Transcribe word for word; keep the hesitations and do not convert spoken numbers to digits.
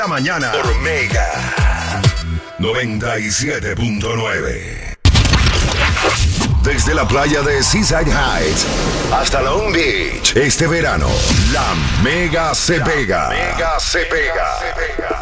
La mañana por Mega noventa y siete punto nueve. Desde la playa de Seaside Heights hasta Long Beach, este verano, la Mega se pega. Mega se pega.